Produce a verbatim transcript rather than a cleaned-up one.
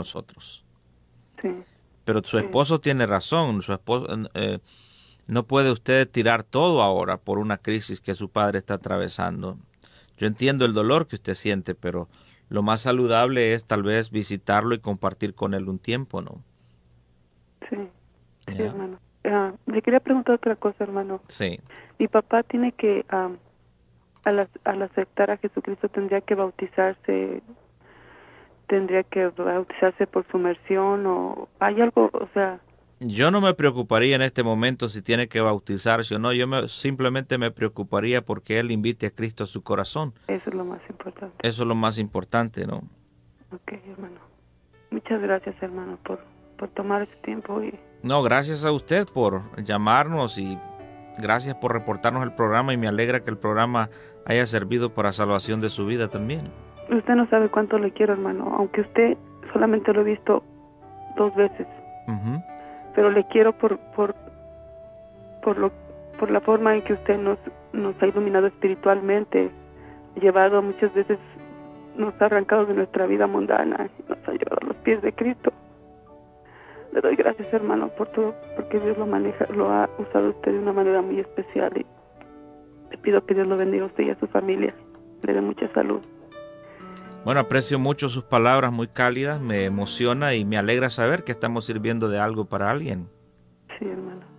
nosotros. Sí. Pero su Sí. esposo tiene razón. Su esposo, eh, no puede usted tirar todo ahora por una crisis que su padre está atravesando. Yo entiendo el dolor que usted siente, pero lo más saludable es tal vez visitarlo y compartir con él un tiempo, ¿no? Sí, sí, ¿Ya? hermano. Ah, le quería preguntar otra cosa, hermano. Sí. Mi papá tiene que, um, al, ac- al aceptar a Jesucristo, tendría que bautizarse, tendría que bautizarse por sumersión, o hay algo, o sea, Yo no me preocuparía en este momento si tiene que bautizarse o no. Yo me, simplemente me preocuparía porque él invite a Cristo a su corazón. eso es lo más importante. Eso es lo más importante, ¿no? Ok, hermano. Muchas gracias, hermano, por, por tomar ese tiempo y No, gracias a usted por llamarnos y gracias por reportarnos el programa y me alegra que el programa haya servido para salvación de su vida también. usted no sabe cuánto le quiero, hermano, aunque usted solamente lo he visto dos veces, Ujú. pero le quiero por por por lo por la forma en que usted nos nos ha iluminado espiritualmente, llevado muchas veces, nos ha arrancado de nuestra vida mundana, nos ha llevado a los pies de Cristo. Le doy gracias, hermano, por todo, porque Dios lo maneja, lo ha usado usted de una manera muy especial y le pido que Dios lo bendiga a usted y a su familia, le dé mucha salud. Bueno, aprecio mucho sus palabras muy cálidas, me emociona y me alegra saber que estamos sirviendo de algo para alguien. Sí, hermano.